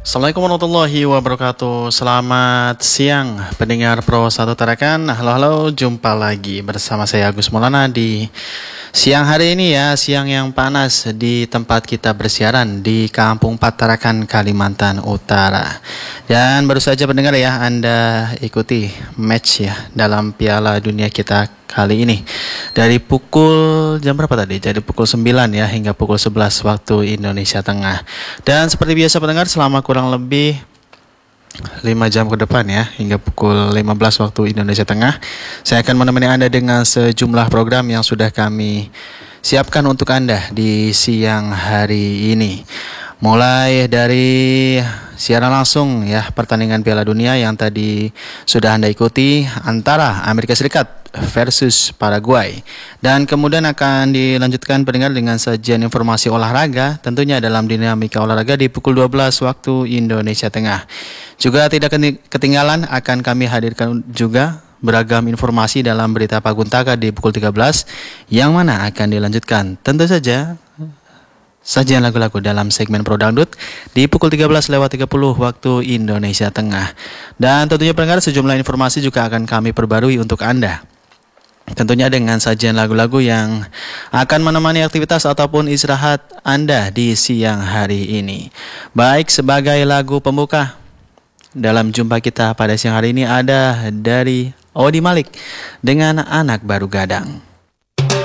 Assalamualaikum warahmatullahi wabarakatuh. Selamat siang pendengar Pro 1 Tarakan. Halo, jumpa lagi bersama saya Agus Maulana di siang hari ini ya. Siang yang panas di tempat kita bersiaran di Kampung 4 Tarakan, Kalimantan Utara. Dan baru saja pendengar ya, Anda ikuti match ya dalam Piala Dunia kita kali ini. Dari pukul jam berapa tadi? Jadi pukul 9 ya hingga pukul 11 waktu Indonesia Tengah. Dan seperti biasa pendengar, selama kurang lebih 5 jam ke depan ya, hingga pukul 15 waktu Indonesia Tengah, saya akan menemani Anda dengan sejumlah program yang sudah kami siapkan untuk Anda di siang hari ini. Mulai dari siaran langsung ya pertandingan Piala Dunia yang tadi sudah Anda ikuti antara Amerika Serikat versus Paraguay, dan kemudian akan dilanjutkan pendengar dengan sajian informasi olahraga tentunya dalam dinamika olahraga di pukul 12 waktu Indonesia Tengah. Juga tidak ketinggalan akan kami hadirkan juga beragam informasi dalam berita Paguntaka di pukul 13 yang mana akan dilanjutkan tentu saja sajian lagu-lagu dalam segmen Pro Dangdut di pukul 13:30 waktu Indonesia Tengah. Dan tentunya pendengar, sejumlah informasi juga akan kami perbarui untuk Anda. Tentunya dengan sajian lagu-lagu yang akan menemani aktivitas ataupun istirahat Anda di siang hari ini. Baik, sebagai lagu pembuka dalam jumpa kita pada siang hari ini ada dari Odi Malik dengan Anak Baru Gadang.